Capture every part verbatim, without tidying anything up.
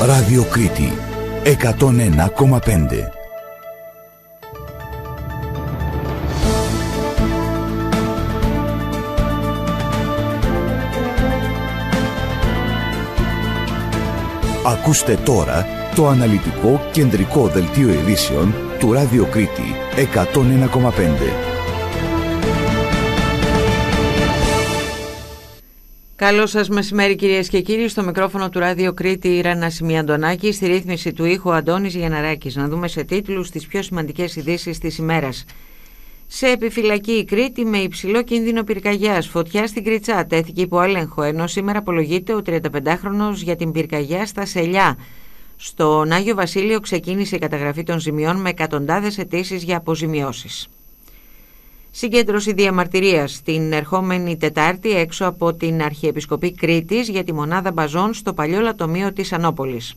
Ράδιο Κρήτη εκατόν ένα κόμμα πέντε. Ακούστε τώρα το αναλυτικό κεντρικό δελτίο ειδήσεων του Ράδιο Κρήτη εκατόν ένα κόμμα πέντε. Καλό σας μεσημέρι κυρίες και κύριοι, στο μικρόφωνο του Ράδιο Κρήτη η Ρένα Σιμιαντονάκη, στη ρύθμιση του ήχου Αντώνης Γεναράκης. Να δούμε σε τίτλους τις πιο σημαντικές ειδήσεις της ημέρας. Σε επιφυλακή η Κρήτη με υψηλό κίνδυνο πυρκαγιάς. Φωτιά στην Κριτσά τέθηκε υπό έλεγχο, ενώ σήμερα απολογείται ο τριανταπεντάχρονος για την πυρκαγιά στα Σελιά. Στον Άγιο Βασίλειο ξεκίνησε η καταγραφή των ζημιών με εκατοντάδες αιτήσεις για αποζημιώσεις. Συγκέντρωση διαμαρτυρίας την ερχόμενη Τετάρτη έξω από την Αρχιεπισκοπή Κρήτης για τη μονάδα Μπαζών στο παλιό λατομείο της Ανόπολης.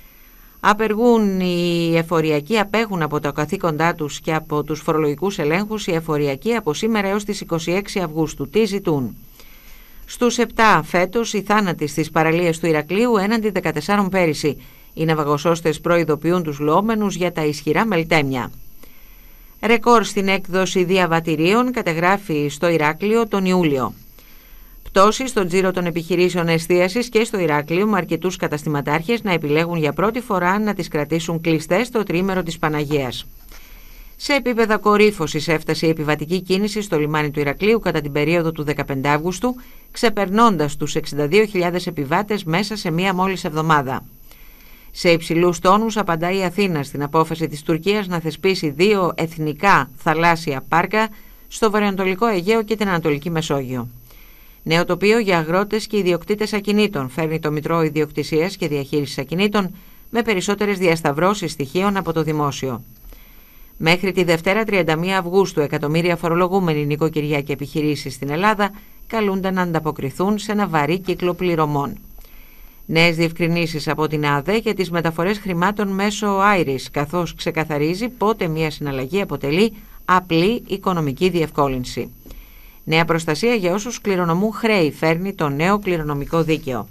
Απεργούν οι εφοριακοί, απέχουν από τα καθήκοντά τους και από τους φορολογικούς ελέγχους οι εφοριακοί από σήμερα έως τις είκοσι έξι Αυγούστου. Τι ζητούν? Στους επτά φέτος οι θάνατοι στις παραλίες του Ηρακλείου έναντι δεκατεσσάρων πέρυσι. Οι ναυαγοσώστες προειδοποιούν τους λοόμενους για τα ισχυρά μελτέμια. Ρεκόρ στην έκδοση διαβατηρίων καταγράφει στο Ηράκλειο τον Ιούλιο. Πτώση στον τζίρο των επιχειρήσεων εστίασης και στο Ηράκλειο, με αρκετούς καταστηματάρχες να επιλέγουν για πρώτη φορά να τις κρατήσουν κλειστές το τρίμερο της Παναγίας. Σε επίπεδα κορύφωσης έφτασε η επιβατική κίνηση στο λιμάνι του Ηρακλείου κατά την περίοδο του δεκαπέντε Αυγούστου, ξεπερνώντας τους εξήντα δύο χιλιάδες επιβάτες μέσα σε μία μόλις εβδομάδα. Σε υψηλούς τόνους απαντά η Αθήνα στην απόφαση της Τουρκίας να θεσπίσει δύο εθνικά θαλάσσια πάρκα στο βορειοανατολικό Αιγαίο και την Ανατολική Μεσόγειο. Νέο τοπίο για αγρότες και ιδιοκτήτες ακινήτων φέρνει το Μητρό Ιδιοκτησίας και Διαχείρισης Ακινήτων με περισσότερες διασταυρώσεις στοιχείων από το δημόσιο. Μέχρι τη Δευτέρα τριάντα μία Αυγούστου, εκατομμύρια φορολογούμενοι νοικοκυριά και επιχειρήσεις στην Ελλάδα καλούνται να ανταποκριθούν σε ένα βαρύ κύκλο πληρωμών. Νέες διευκρινήσεις από την ΑΔΕ για τις μεταφορές χρημάτων μέσω Άιρις, καθώς ξεκαθαρίζει πότε μια συναλλαγή αποτελεί απλή οικονομική διευκόλυνση. Νέα προστασία για όσους κληρονομούν χρέη φέρνει το νέο κληρονομικό δίκαιο.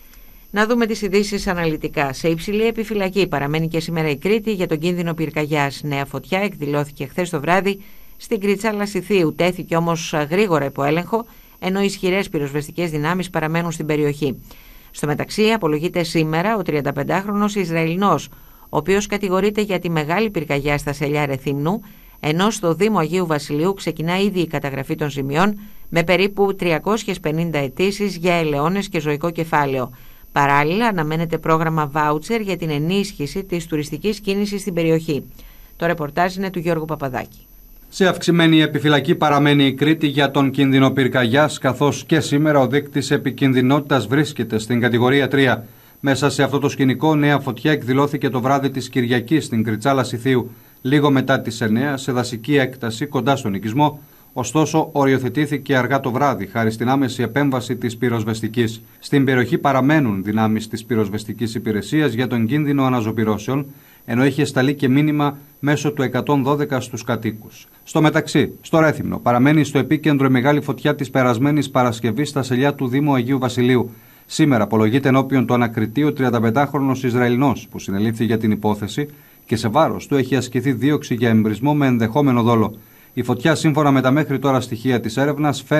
Να δούμε τις ειδήσεις αναλυτικά. Σε υψηλή επιφυλακή παραμένει και σήμερα η Κρήτη για τον κίνδυνο πυρκαγιάς. Νέα φωτιά εκδηλώθηκε χθες το βράδυ στην Κριτσά Λασιθίου. Τέθηκε όμως γρήγορα υπό έλεγχο, ενώ ισχυρές πυροσβεστικές δυνάμεις παραμένουν στην περιοχή. Στο μεταξύ, απολογείται σήμερα ο τριανταπεντάχρονος Ισραηλινός, ο οποίος κατηγορείται για τη μεγάλη πυρκαγιά στα Σελιά Ρεθύμνου, ενώ στο Δήμο Αγίου Βασιλείου ξεκινά ήδη η καταγραφή των ζημιών με περίπου τριακόσιες πενήντα αιτήσεις για ελαιώνες και ζωικό κεφάλαιο. Παράλληλα, αναμένεται πρόγραμμα βάουτσερ για την ενίσχυση της τουριστικής κίνησης στην περιοχή. Το ρεπορτάζ είναι του Γιώργου Παπαδάκη. Σε αυξημένη επιφυλακή παραμένει η Κρήτη για τον κίνδυνο πυρκαγιάς, καθώς και σήμερα ο δείκτης επικινδυνότητας βρίσκεται στην κατηγορία τρία. Μέσα σε αυτό το σκηνικό, νέα φωτιά εκδηλώθηκε το βράδυ της Κυριακής στην Κριτσά Λασιθίου, λίγο μετά τις εννέα, σε δασική έκταση κοντά στον οικισμό. Ωστόσο, οριοθετήθηκε αργά το βράδυ, χάρη στην άμεση επέμβαση της πυροσβεστικής. Στην περιοχή παραμένουν δυνάμεις της πυροσβεστικής υπηρεσίας για τον κίνδυνο αναζωπυρώσεων, ενώ έχει εσταλεί και μήνυμα μέσω του εκατόν δώδεκα στους κατοίκους. Στο μεταξύ, στο Ρέθυμνο παραμένει στο επίκεντρο η μεγάλη φωτιά της περασμένης Παρασκευής στα Σελιά του Δήμου Αγίου Βασιλείου. Σήμερα απολογείται ενώπιον του ανακριτή ο τριανταπεντάχρονος Ισραηλινός που συνελήφθη για την υπόθεση και σε βάρος του έχει ασκηθεί δίωξη για εμπρισμό με ενδεχόμενο δόλο. Η φωτιά, σύμφωνα με τα μέχρι τώρα στοιχεία της έρευνας,